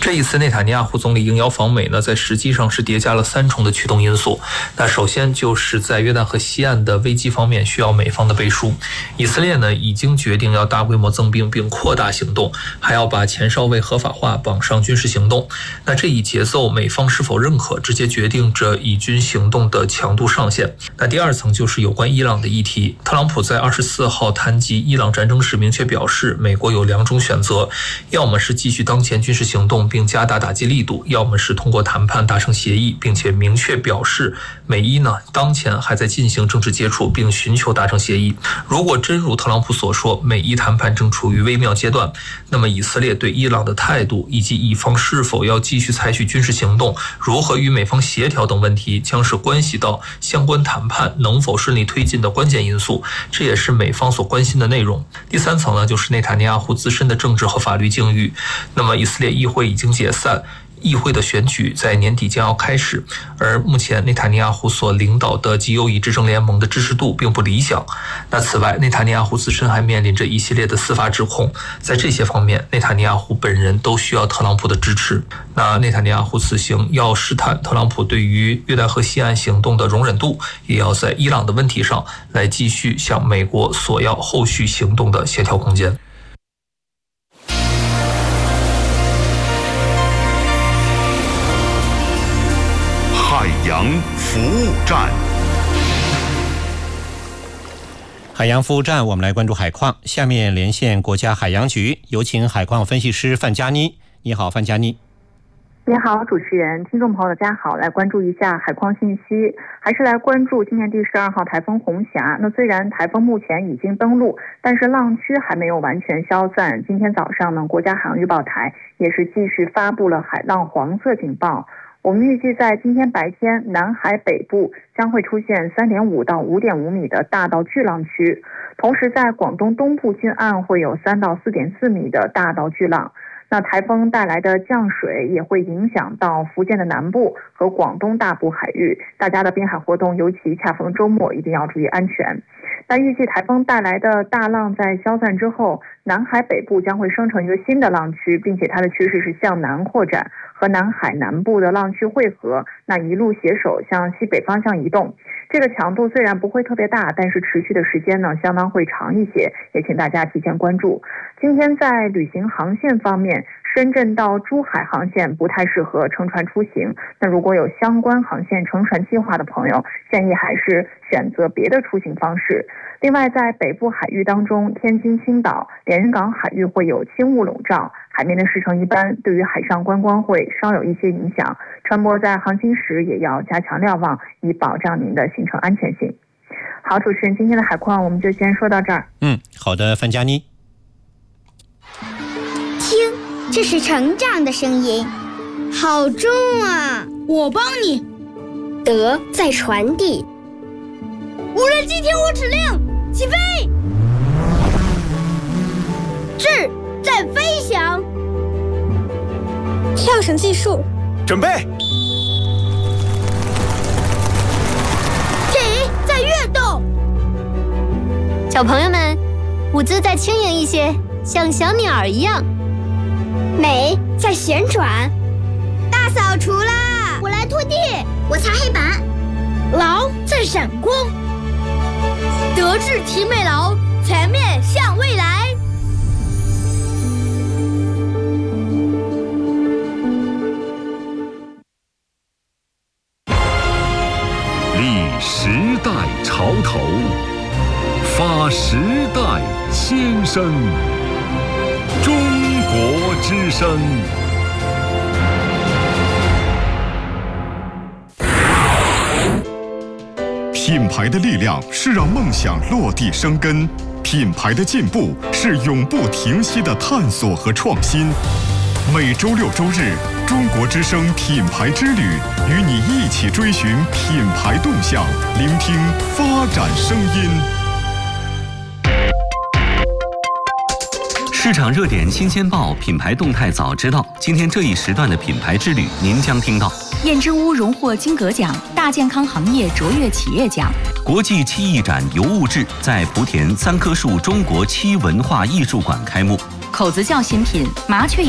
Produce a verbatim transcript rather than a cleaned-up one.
这一次内塔尼亚胡总理应邀访美呢，在实际上是叠加了三重的驱动因素。那首先就是在约旦河西岸的危机方面需要美方的背书，以色列呢已经决定要大规模增兵并扩大行动，还要把前哨位合法化绑上军事行动。那这一节奏美方是否认可，直接决定着以军行动的强度上限。那第二层就是有关伊朗的议题，特朗普在二十四号谈及伊朗战争时明确表示，美国有两种选择，要么是继续当前军事行动并加大打击力度，要么是通过谈判达成协议，并且明确表示美伊呢当前还在进行政治接触并寻求达成协议。如果真如特朗普所说，美伊谈判正处于微妙阶段，那么以色列对伊朗的态度以及以方是否要继续采取军事行动，如何与美方协调等问题，将是关系到相关谈判能否顺利推进的关键因素，这也是美方所关心的内容。第三层呢，就是内塔尼亚胡自身的政治和法律境遇。那么以色列议会已经解散，议会的选举在年底将要开始，而目前内塔尼亚胡所领导的极右翼执政联盟的支持度并不理想。那此外，内塔尼亚胡自身还面临着一系列的司法指控，在这些方面，内塔尼亚胡本人都需要特朗普的支持。那内塔尼亚胡此行要试探特朗普对于约旦河西岸行动的容忍度，也要在伊朗的问题上来继续向美国索要后续行动的协调空间。 海洋服务站， 海洋服务站，我们来关注海况。下面连线国家海洋局，有请海况分析师范佳妮。你好，范佳妮。 你好，主持人，听众朋友大家好，来关注一下海况信息，还是来关注今年第十二号台风红霞。那虽然台风目前已经登陆，但是浪区还没有完全消散。今天早上呢，国家海洋预报台也是继续发布了海浪黄色警报。我们预计在今天白天，南海北部将会出现 三点五到五点五米的大到巨浪区，同时在广东东部近岸会有三到四点四米的大到巨浪。那台风带来的降水也会影响到福建的南部和广东大部海域，大家的滨海活动尤其恰逢周末一定要注意安全。那预计台风带来的大浪在消散之后，南海北部将会生成一个新的浪区，并且它的趋势是向南扩展，和南海南部的浪区汇合，那一路携手向西北方向移动。这个强度虽然不会特别大，但是持续的时间呢相当会长一些，也请大家提前关注。今天在旅行航线方面，深圳到珠海航线不太适合乘船出行，那如果有相关航线乘船计划的朋友，建议还是选择别的出行方式。另外在北部海域当中，天津、青岛、连云港海域会有轻雾笼罩，海面的时程一般，对于海上观光会稍有一些影响，船舶在航行时也要加强瞭望，以保障您的行程安全性。好，主持人，今天的海况我们就先说到这儿。 嗯，好的，范佳妮。 听，这是成长的声音，好重啊！ 我帮你。 德在传递。 无人机听我指令，起飞。 智在飞翔。 跳绳技术， 准备。 体在跃动。 小朋友们，舞姿再轻盈一些，像小鸟儿一样。 美在旋转。大扫除啦！我来拖地，我擦黑板。 劳在闪光。德智体美劳，全面向未来。 立时代潮头，发时代先声。中国之声。品牌的力量是让梦想落地生根，品牌的进步是永不停息的探索和创新。每周六周日，中国之声品牌之旅，与你一起追寻品牌动向，聆听发展声音。 市场热点新鲜报，品牌动态早知道。今天这一时段的品牌之旅，您将听到： 燕之屋荣获金格奖、大健康行业卓越企业奖； 国际漆艺展尤物志在莆田三棵树中国漆文化艺术馆开幕； 口子窖新品麻雀